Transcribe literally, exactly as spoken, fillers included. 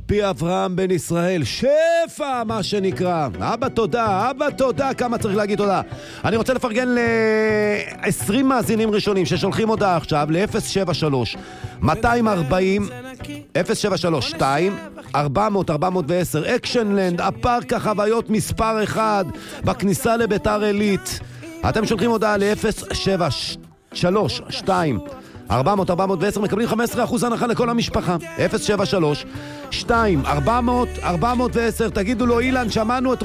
מפי אברהם בן ישראל, שפע מה שנקרא. אבא תודה, אבא תודה, כמה צריך להגיד תודה. אני רוצה לפרגן ל-עשרים מאזינים ראשונים ששולחים הודעה עכשיו ל-אפס שבע שלוש מאתיים וארבעים אפס שבע שלוש שתיים ארבע מאות ארבע מאות ועשר אקשנלנד, הפארק החוויות מספר אחד בכניסה לביתר עילית. אתם שולחים הודעה ל-אפס שבע שלוש שתיים ארבע מאות ארבע מאות ועשר, מקבלים חמישה עשר אחוז הנחה לכל המשפחה. אפס שבע שלוש שתיים ארבע מאות ארבע מאות ועשר. תגידו לו, אילן, שמענו את